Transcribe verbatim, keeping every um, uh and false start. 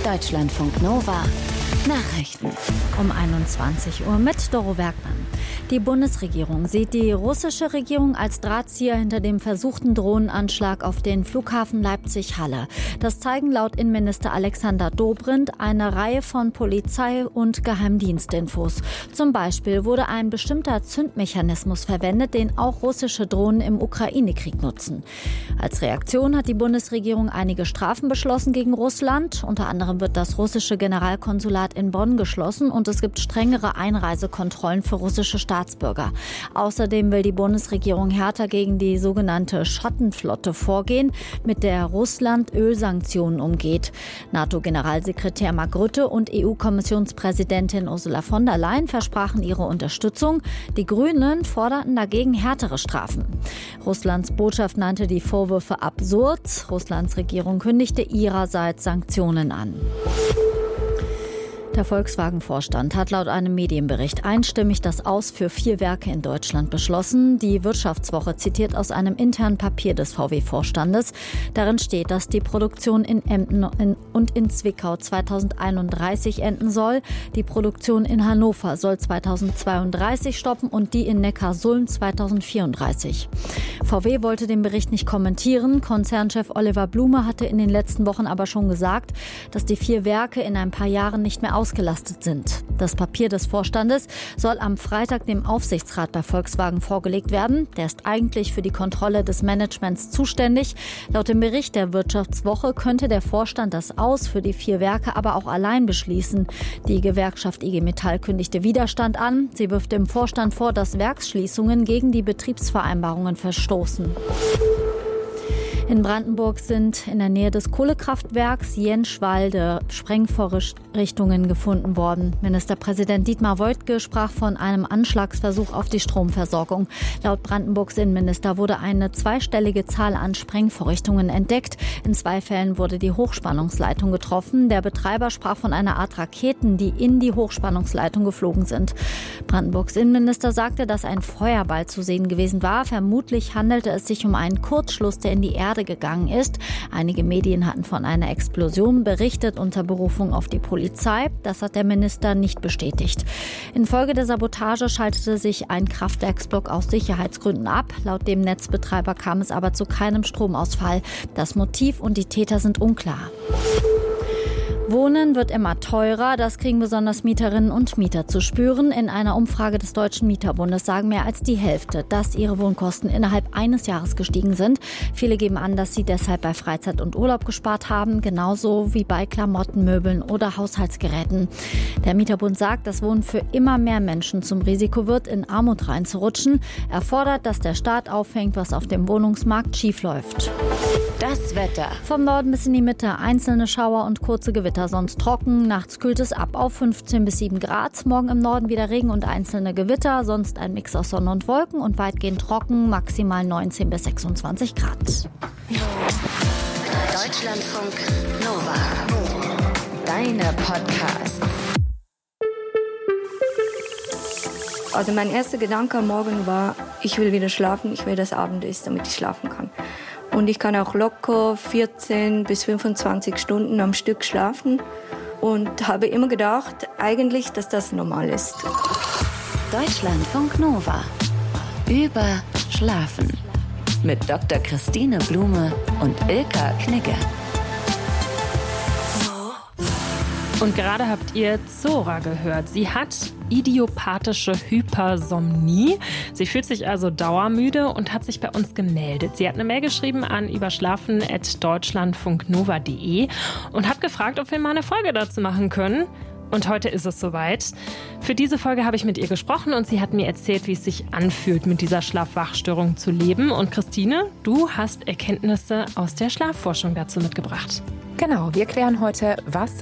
Deutschlandfunk Nova Nachrichten. Um einundzwanzig Uhr mit Doro Werkmann. Die Bundesregierung sieht die russische Regierung als Drahtzieher hinter dem versuchten Drohnenanschlag auf den Flughafen Leipzig-Halle. Das zeigen laut Innenminister Alexander Dobrindt eine Reihe von Polizei- und Geheimdienstinfos. Zum Beispiel wurde ein bestimmter Zündmechanismus verwendet, den auch russische Drohnen im Ukraine-Krieg nutzen. Als Reaktion hat die Bundesregierung einige Strafen beschlossen gegen Russland. Unter anderem wird das russische Generalkonsulat in Bonn geschlossen und es gibt strengere Einreisekontrollen für russische Staatsbürger. Außerdem will die Bundesregierung härter gegen die sogenannte Schattenflotte vorgehen, mit der Russland Ölsanktionen umgeht. NATO-Generalsekretär Mark Rutte und E U-Kommissionspräsidentin Ursula von der Leyen versprachen ihre Unterstützung. Die Grünen forderten dagegen härtere Strafen. Russlands Botschaft nannte die Vorwürfe absurd. Russlands Regierung kündigte ihrerseits Sanktionen an. Der Volkswagen-Vorstand hat laut einem Medienbericht einstimmig das Aus für vier Werke in Deutschland beschlossen. Die Wirtschaftswoche zitiert aus einem internen Papier des V W-Vorstandes. Darin steht, dass die Produktion in Emden und in Zwickau zweitausendeinunddreißig enden soll. Die Produktion in Hannover soll zweitausendzweiunddreißig stoppen und die in Neckarsulm zweitausendvierunddreißig. V W wollte den Bericht nicht kommentieren. Konzernchef Oliver Blume hatte in den letzten Wochen aber schon gesagt, dass die vier Werke in ein paar Jahren nicht mehr ausgelastet sind. Das Papier des Vorstandes soll am Freitag dem Aufsichtsrat bei Volkswagen vorgelegt werden. Der ist eigentlich für die Kontrolle des Managements zuständig. Laut dem Bericht der Wirtschaftswoche könnte der Vorstand das Aus für die vier Werke aber auch allein beschließen. Die Gewerkschaft I G Metall kündigte Widerstand an. Sie wirft dem Vorstand vor, dass Werksschließungen gegen die Betriebsvereinbarungen verstoßen. In Brandenburg sind in der Nähe des Kohlekraftwerks Jenschwalde Sprengvorrichtungen gefunden worden. Ministerpräsident Dietmar Woidke sprach von einem Anschlagsversuch auf die Stromversorgung. Laut Brandenburgs Innenminister wurde eine zweistellige Zahl an Sprengvorrichtungen entdeckt. In zwei Fällen wurde die Hochspannungsleitung getroffen. Der Betreiber sprach von einer Art Raketen, die in die Hochspannungsleitung geflogen sind. Brandenburgs Innenminister sagte, dass ein Feuerball zu sehen gewesen war. Vermutlich handelte es sich um einen Kurzschluss, der in die Erde gegangen ist. Einige Medien hatten von einer Explosion berichtet unter Berufung auf die Polizei. Das hat der Minister nicht bestätigt. Infolge der Sabotage schaltete sich ein Kraftwerksblock aus Sicherheitsgründen ab. Laut dem Netzbetreiber kam es aber zu keinem Stromausfall. Das Motiv und die Täter sind unklar. Wohnen wird immer teurer, das kriegen besonders Mieterinnen und Mieter zu spüren. In einer Umfrage des Deutschen Mieterbundes sagen mehr als die Hälfte, dass ihre Wohnkosten innerhalb eines Jahres gestiegen sind. Viele geben an, dass sie deshalb bei Freizeit und Urlaub gespart haben, genauso wie bei Klamotten, Möbeln oder Haushaltsgeräten. Der Mieterbund sagt, dass Wohnen für immer mehr Menschen zum Risiko wird, in Armut reinzurutschen. Er fordert, dass der Staat auffängt, was auf dem Wohnungsmarkt schiefläuft. Das Wetter. Vom Norden bis in die Mitte einzelne Schauer und kurze Gewitter, sonst trocken. Nachts kühlt es ab auf fünfzehn bis sieben Grad. Morgen im Norden wieder Regen und einzelne Gewitter, sonst ein Mix aus Sonne und Wolken und weitgehend trocken, maximal neunzehn bis sechsundzwanzig Grad. Deutschlandfunk Nova. Deine Podcasts. Also mein erster Gedanke am Morgen war, ich will wieder schlafen, ich will, dass Abend ist, damit ich schlafen kann. Und ich kann auch locker vierzehn bis fünfundzwanzig Stunden am Stück schlafen und habe immer gedacht, eigentlich, dass das normal ist. Deutschlandfunk Nova. Über Schlafen. Mit Doktor Christine Blume und Ilka Knigge. Und gerade habt ihr Zora gehört. Sie hat idiopathische Hypersomnie. Sie fühlt sich also dauermüde und hat sich bei uns gemeldet. Sie hat eine Mail geschrieben an überschlafen at deutschlandfunknova punkt de und hat gefragt, ob wir mal eine Folge dazu machen können. Und heute ist es soweit. Für diese Folge habe ich mit ihr gesprochen und sie hat mir erzählt, wie es sich anfühlt, mit dieser Schlaf-Wach-Störung zu leben. Und Christine, du hast Erkenntnisse aus der Schlafforschung dazu mitgebracht. Genau, wir klären heute, was